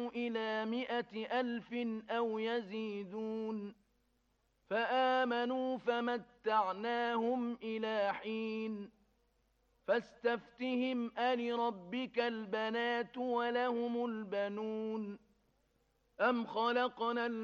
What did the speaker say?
كانوا إلى 100,000 أو يزيدون فآمنوا فمتعناهم إلى حين فاستفتهم ألربك البنات ولهم البنون أم خلقنا